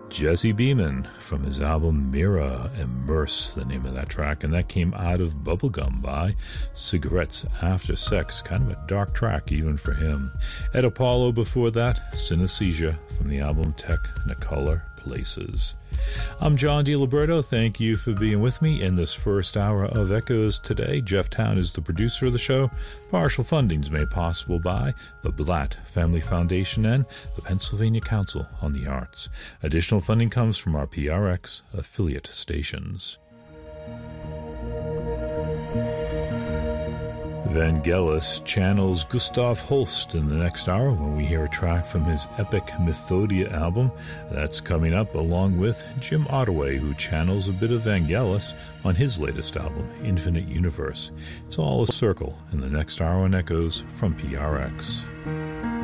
Jesse Beeman from his album Mira, Immerse, the name of that track, and that came out of Bubblegum by Cigarettes After Sex, kind of a dark track even for him. Ed Apollo before that, Synesthesia from the album Technicolor Places. I'm John DiLiberto. Thank you for being with me in this first hour of Echoes today. Jeff Town is the producer of the show. Partial funding is made possible by the Blatt Family Foundation and the Pennsylvania Council on the Arts. Additional funding comes from our PRX affiliate stations. Vangelis channels Gustav Holst in the next hour when we hear a track from his epic Methodia album. That's coming up, along with Jim Ottaway, who channels a bit of Vangelis on his latest album, Infinite Universe. It's all a circle in the next hour on Echoes from PRX.